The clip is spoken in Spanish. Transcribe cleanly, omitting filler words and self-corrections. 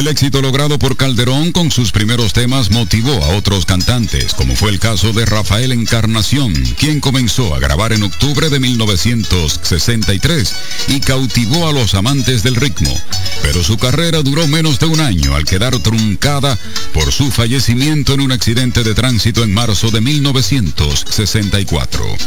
El éxito logrado por Calderón con sus primeros temas motivó a otros cantantes, como fue el caso de Rafael Encarnación, quien comenzó a grabar en octubre de 1963 y cautivó a los amantes del ritmo. Pero su carrera duró menos de un año al quedar truncada por su fallecimiento en un accidente de tránsito en marzo de 1964.